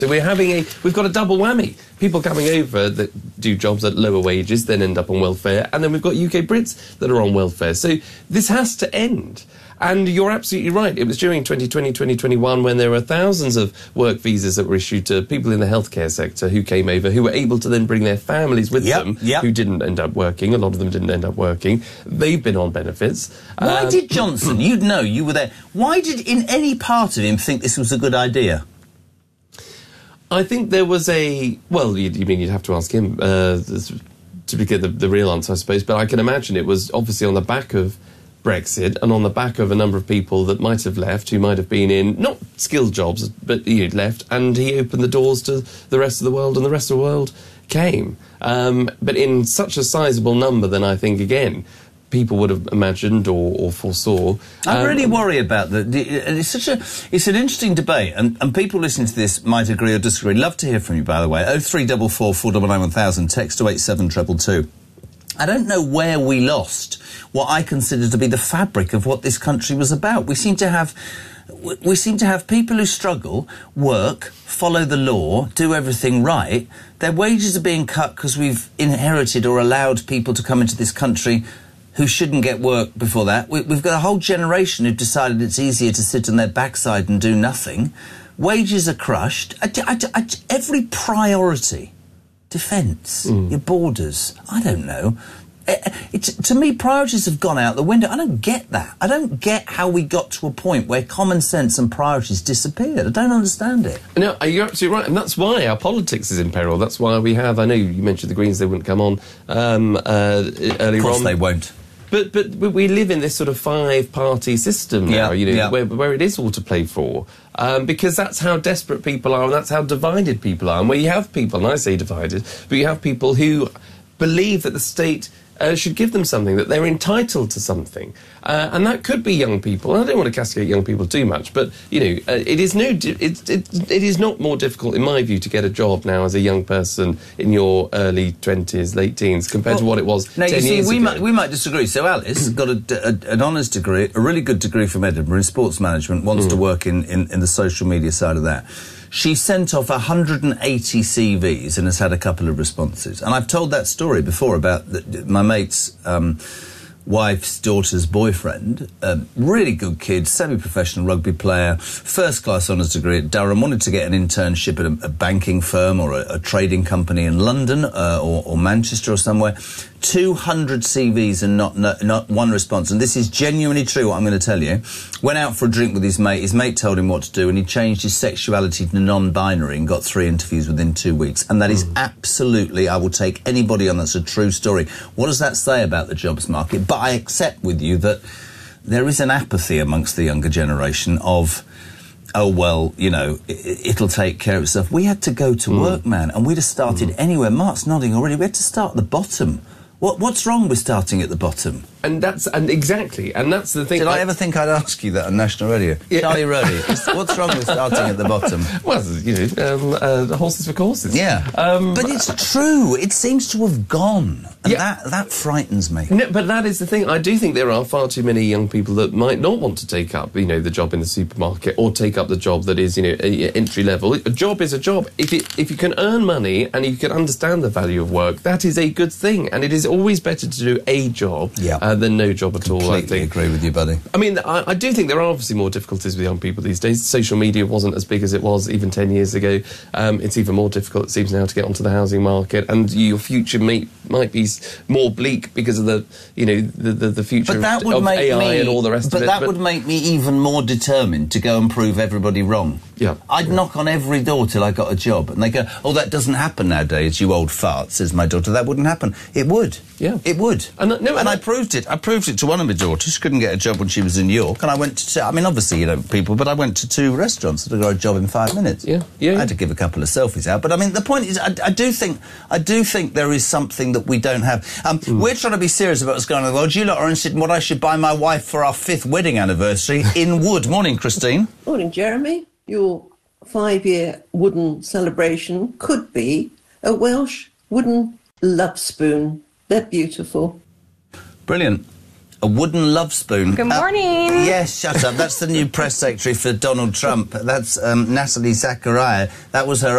So we've got a double whammy. People coming over that do jobs at lower wages, then end up on welfare, and then we've got UK Brits that are on welfare. So this has to end. And you're absolutely right. It was during 2020, 2021 when there were thousands of work visas that were issued to people in the healthcare sector who came over, who were able to then bring their families with them, who didn't end up working. A lot of them didn't end up working. They've been on benefits. Why did Johnson, you'd know, you were there, why did in any part of him think this was a good idea? I think there was you'd have to ask him to get the real answer, I suppose, but I can imagine it was obviously on the back of Brexit and on the back of a number of people that might have left, who might have been in, not skilled jobs, but left, and he opened the doors to the rest of the world, and the rest of the world came. But in such a sizable number, then I think, again, people would have imagined or foresaw. I really worry about that. It's an interesting debate, and people listening to this might agree or disagree. Love to hear from you, by the way. 0344 499 1000, text to 87222. I don't know where we lost what I consider to be the fabric of what this country was about. We seem to have people who struggle, work, follow the law, do everything right. Their wages are being cut because we've inherited or allowed people to come into this country who shouldn't get work before that. We've got a whole generation who've decided it's easier to sit on their backside and do nothing. Wages are crushed. Every priority, defence, your borders, I don't know. To me, priorities have gone out the window. I don't get that. I don't get how we got to a point where common sense and priorities disappeared. I don't understand it. No, you're absolutely right, and that's why our politics is in peril. That's why we have, I know you mentioned the Greens, they wouldn't come on earlier on. Of course they won't. But we live in this sort of five-party system now, where it is all to play for, because that's how desperate people are, and that's how divided people are. And where you have people, and I say divided, but you have people who believe that the state should give them something, that they're entitled to something, and that could be young people. And I don't want to castigate young people too much, but it is not more difficult, in my view, to get a job now as a young person in your early 20s, late teens, compared to what it was 10 years ago. We might disagree. So Alice got an honours degree, a really good degree from Edinburgh in sports management, wants to work in the social media side of that. She sent off 180 CVs and has had a couple of responses. And I've told that story before about my mate's wife's daughter's boyfriend, really good kid, semi-professional rugby player, first-class honours degree at Durham, wanted to get an internship at a banking firm or a trading company in London or Manchester or somewhere. 200 CVs and not one response. And this is genuinely true, what I'm going to tell you. Went out for a drink with his mate. His mate told him what to do, and he changed his sexuality to non-binary and got 3 interviews within 2 weeks. And that is absolutely, I will take anybody on, that's a true story. What does that say about the jobs market? But I accept with you that there is an apathy amongst the younger generation of, oh, well, it'll take care of itself. We had to go to work, man, and we'd have started anywhere. Mark's nodding already. We had to start at the bottom. What's wrong with starting at the bottom? And that's the thing. Did I ever think I'd ask you that on national radio? Yeah. Charlie Rowley, what's wrong with starting at the bottom? Well, horses for courses. Yeah. But it's true. It seems to have gone. And that frightens me. No, but that is the thing. I do think there are far too many young people that might not want to take up, the job in the supermarket or take up the job that is, entry level. A job is a job. If you can earn money and you can understand the value of work, that is a good thing. And it is always better to do a job than no job at all, I think. Completely agree with you, buddy. I mean, I do think there are obviously more difficulties with young people these days. Social media wasn't as big as it was even 10 years ago. It's even more difficult, it seems now, to get onto the housing market, and your future might be more bleak because of the future of AI and all the rest of it. But that would make me even more determined to go and prove everybody wrong. Yeah. I'd knock on every door till I got a job, and they go, oh, that doesn't happen nowadays, you old fart, says my daughter. That wouldn't happen. It would. Yeah. It would. And I proved it. I proved it to one of my daughters. She couldn't get a job when she was in New York, and I went to, obviously, people, but I went to 2 restaurants that got a job in 5 minutes. Yeah. I had to give a couple of selfies out. But, I mean, the point is, I do think there is something that we don't have. We're trying to be serious about what's going on in the world. You lot are interested in what I should buy my wife for our 5th wedding anniversary in wood. Morning, Christine. Morning, Jeremy. Your 5-year wooden celebration could be a Welsh wooden love spoon. They're beautiful. Brilliant. A wooden love spoon. Good morning. Yes, shut up. That's the new press secretary for Donald Trump. That's Natalie Zachariah. That was her